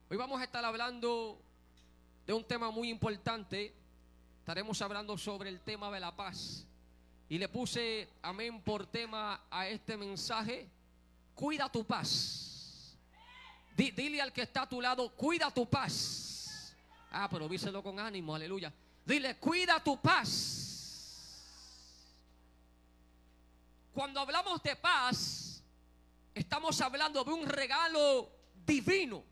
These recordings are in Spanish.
Hoy vamos a estar hablando de un tema muy importante. Estaremos hablando sobre el tema de la paz. Y le puse, amén, por tema a este mensaje: cuida tu paz. Dile al que está a tu lado: cuida tu paz. Pero díselo con ánimo, aleluya. Dile: cuida tu paz. Cuando hablamos de paz, estamos hablando de un regalo divino.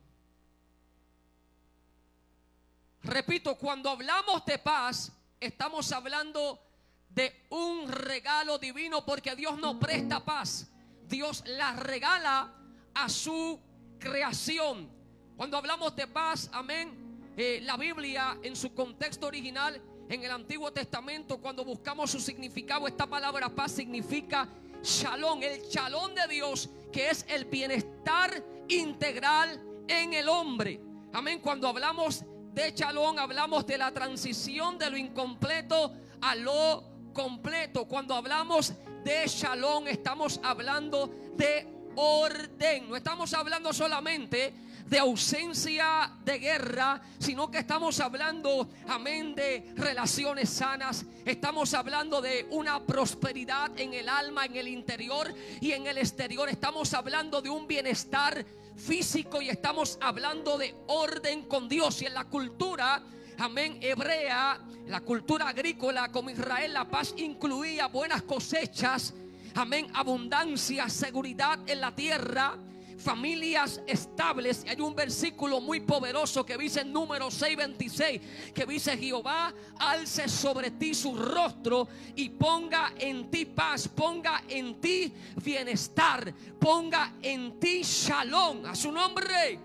Repito, cuando hablamos de paz, estamos hablando de un regalo divino, porque Dios no presta paz, Dios la regala a su creación. Cuando hablamos de paz, amén, la Biblia en su contexto original, en el Antiguo Testamento, cuando buscamos su significado, esta palabra paz significa shalom, el shalom de Dios, que es el bienestar integral en el hombre. Amén. Cuando hablamos de shalom, hablamos de la transición de lo incompleto a lo completo. Cuando hablamos de shalom, estamos hablando de orden. No estamos hablando solamente de ausencia de guerra, sino que estamos hablando, amén, de relaciones sanas. Estamos hablando de una prosperidad en el alma, en el interior y en el exterior. Estamos hablando de un bienestar físico y estamos hablando de orden con Dios. Y en la cultura, amén, hebrea, la cultura agrícola como Israel, la paz incluía buenas cosechas, amén, abundancia, seguridad en la tierra, familias estables. Y hay un versículo muy poderoso que dice en Números 6:26, que dice: Jehová alce sobre ti su rostro y ponga en ti paz, ponga en ti bienestar, ponga en ti shalom. A su nombre,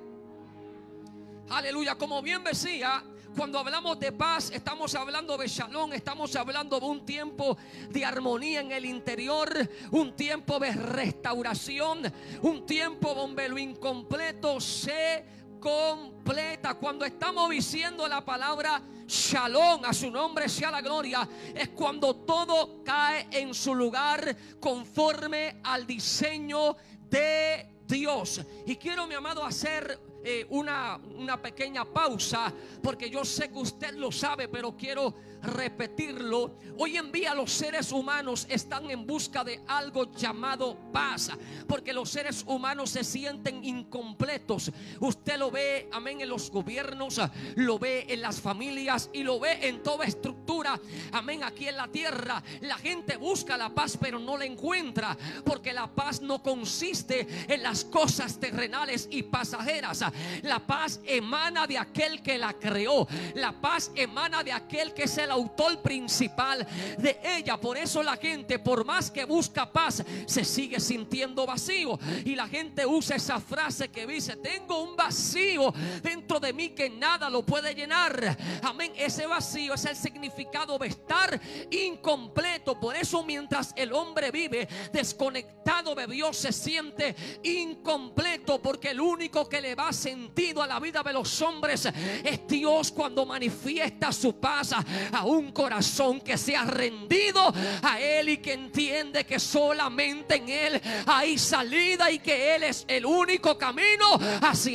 aleluya. Como bien decía, cuando hablamos de paz, estamos hablando de shalom, estamos hablando de un tiempo de armonía en el interior, un tiempo de restauración, un tiempo donde lo incompleto se completa. Cuando estamos diciendo la palabra shalom, a su nombre sea la gloria, es cuando todo cae en su lugar conforme al diseño de Dios. Y quiero, mi amado, hacer una pequeña pausa, porque yo sé que usted lo sabe, pero quiero repetirlo. Hoy en día los seres humanos están en busca de algo llamado paz, porque los seres humanos se sienten incompletos. Usted lo ve, amén, en los gobiernos, lo ve en las familias y lo ve en toda estructura, amén, aquí en la tierra. La gente busca la paz, pero no la encuentra, porque la paz no consiste en las cosas terrenales y pasajeras. La paz emana de aquel que la creó. La paz emana de aquel que es el autor principal de ella. Por eso la gente, por más que busca paz, se sigue sintiendo vacío. Y la gente usa esa frase que dice: tengo un vacío dentro de mí que nada lo puede llenar. Amén. Ese vacío es el significado de estar incompleto. Por eso mientras el hombre vive desconectado de Dios, se siente incompleto, porque el único que le va sentido a la vida de los hombres es Dios, cuando manifiesta su paz a un corazón que se ha rendido a Él y que entiende que solamente en Él hay salida y que Él es el único camino hacia